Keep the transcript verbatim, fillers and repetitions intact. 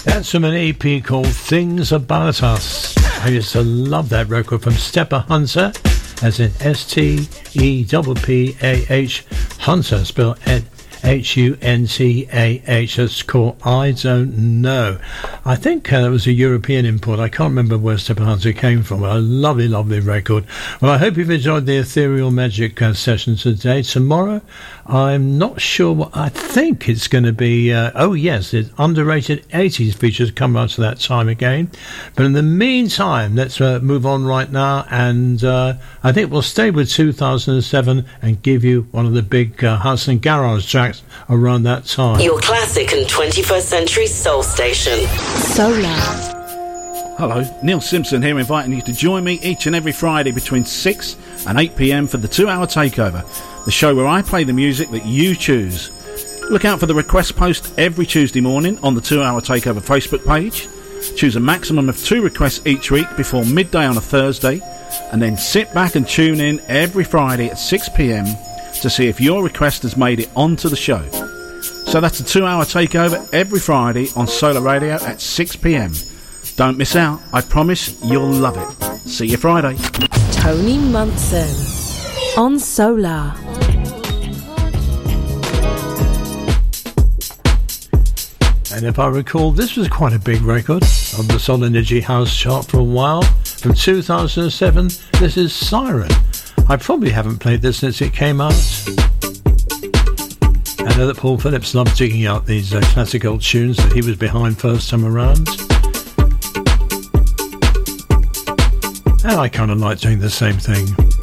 That's from an E P called Things About Us. I used to love that record from Stepper Hunter, as in S T E P P A H Hunter, spelled H U N T A H. That's called I Don't Know. I think uh, that was a European import. I can't remember where Stepper Hunter came from. A lovely, lovely record. Well, I hope you've enjoyed the Ethereal Magic uh, session today. Tomorrow, I'm not sure what... I think it's going to be... Uh, oh, yes, it's underrated eighties features come out to that time again. But in the meantime, let's uh, move on right now. And uh, I think we'll stay with two thousand seven and give you one of the big uh, Hudson Garage tracks around that time. Your classic and twenty-first century soul station. Solar. Hello, Neil Simpson here, inviting you to join me each and every Friday between six and eight p.m. for the two-hour takeover, the show where I play the music that you choose. Look out for the request post every Tuesday morning on the two-hour takeover Facebook page. Choose a maximum of two requests each week before midday on a Thursday, and then sit back and tune in every Friday at six p.m. to see if your request has made it onto the show. So that's a two-hour takeover every Friday on Solar Radio at six p.m. Don't miss out. I promise you'll love it. See you Friday. Tony Munson on Solar. And if I recall, this was quite a big record on the Soul Energy House chart for a while. From two thousand seven, this is Siren. I probably haven't played this since it came out. I know that Paul Phillips loved digging out these uh, classic old tunes that he was behind first time around. And I kind of like doing the same thing.